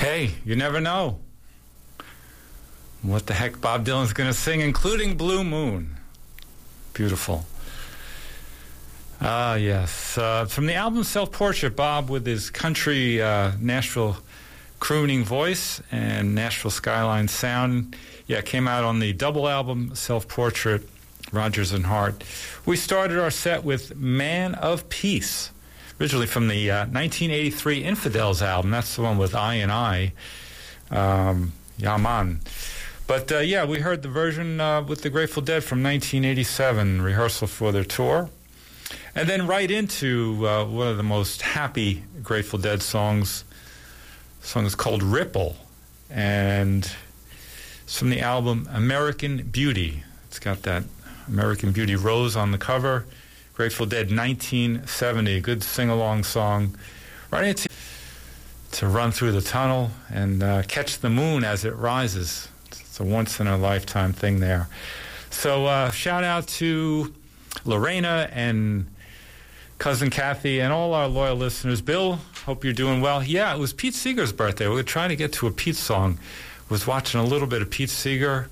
Hey, you never know what the heck Bob Dylan's going to sing, including Blue Moon. Beautiful. Yes. From the album Self-Portrait, Bob, with his country Nashville crooning voice and Nashville Skyline sound, came out on the double album Self-Portrait, Rodgers and Hart. We started our set with Man of Peace, originally from the 1983 Infidels album. That's the one with I and I, Yaman. But, we heard the version with the Grateful Dead from 1987, rehearsal for their tour. And then right into one of the most happy Grateful Dead songs. The song is called Ripple, and it's from the album American Beauty. It's got that American Beauty rose on the cover. Grateful Dead 1970, good sing-along song. Right into to run through the tunnel and catch the moon as it rises. It's a once-in-a-lifetime thing there. So shout out to Lorena and Cousin Kathy and all our loyal listeners. Bill, hope you're doing well. Yeah, it was Pete Seeger's birthday. We were trying to get to a Pete song. Was watching a little bit of Pete Seeger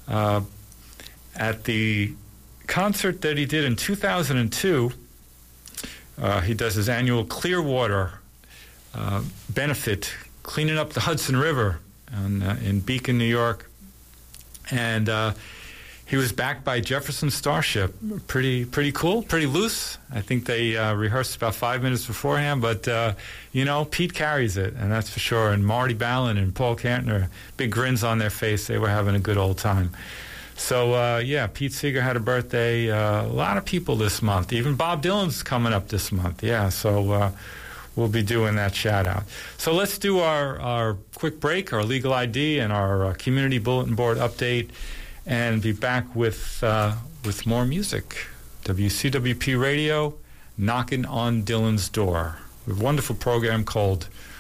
at the concert that he did in 2002. He does his annual Clearwater benefit, cleaning up the Hudson River in Beacon, New York. And he was backed by Jefferson Starship. Pretty cool, pretty loose. I think they rehearsed about 5 minutes beforehand, but, Pete carries it, and that's for sure. And Marty Ballin and Paul Kantner, big grins on their face. They were having a good old time. So, Pete Seeger had a birthday. A lot of people this month. Even Bob Dylan's coming up this month. Yeah, so we'll be doing that shout-out. So let's do our quick break, our legal ID, and our community bulletin board update, and be back with more music. WCWP Radio, Knocking on Dylan's Door. We have a wonderful program called